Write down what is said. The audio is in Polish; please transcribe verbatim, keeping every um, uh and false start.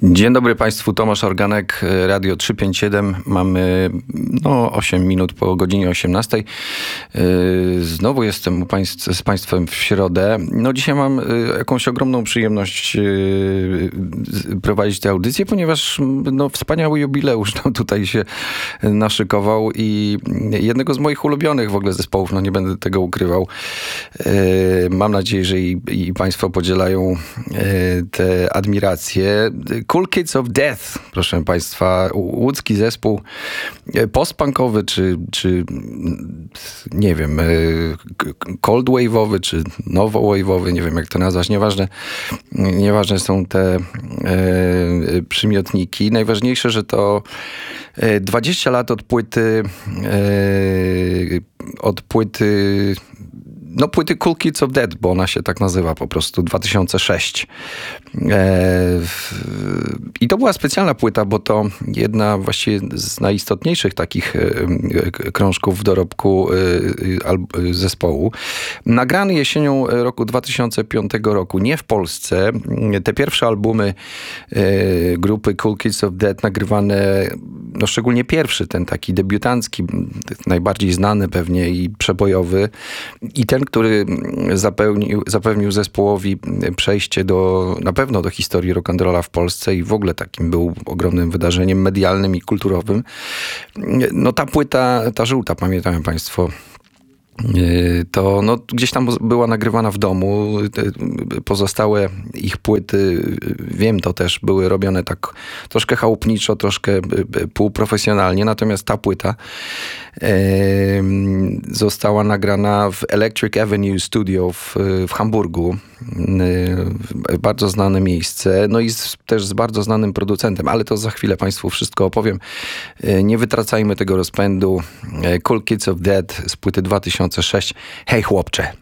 Dzień dobry Państwu, Tomasz Organek, Radio trzysta pięćdziesiąt siedem. Mamy no, osiem minut po godzinie osiemnastej. Znowu jestem u państw, z Państwem w środę. No dzisiaj mam jakąś ogromną przyjemność prowadzić tę audycję, ponieważ no, wspaniały jubileusz nam tutaj się naszykował i jednego z moich ulubionych w ogóle zespołów, no nie będę tego ukrywał. Mam nadzieję, że i, i Państwo podzielają te admiracje. Cool Kids of Death, proszę Państwa, łódzki zespół post-punkowy, czy, czy nie wiem, cold wave'owy, czy nowo wave'owy, nie wiem jak to nazwać, nieważne, nieważne są te e, przymiotniki. Najważniejsze, że to dwadzieścia lat od płyty e, od płyty No płyty Cool Kids of Death, bo ona się tak nazywa po prostu, dwa tysiące szósty. E, I to była specjalna płyta, bo to jedna właściwie z najistotniejszych takich e, krążków w dorobku e, zespołu. Nagrany jesienią roku dwa tysiące piątego roku, nie w Polsce. Te pierwsze albumy e, grupy Cool Kids of Death nagrywane, no szczególnie pierwszy, ten taki debiutancki, najbardziej znany pewnie i przebojowy. I ten, który zapewnił, zapewnił zespołowi przejście do, na pewno do historii rock'n'rolla w Polsce i w ogóle takim był ogromnym wydarzeniem medialnym i kulturowym. No ta płyta, ta żółta, pamiętają Państwo, to no, gdzieś tam była nagrywana w domu. Pozostałe ich płyty, wiem to też, były robione tak troszkę chałupniczo, troszkę półprofesjonalnie. Natomiast ta płyta e, została nagrana w Electric Avenue Studio w, w Hamburgu. E, bardzo znane miejsce. No i z, też z bardzo znanym producentem, ale to za chwilę Państwu wszystko opowiem. E, nie wytracajmy tego rozpędu. E, Cool Kids of Death z płyty dwa tysiące szósty. Hej chłopcze!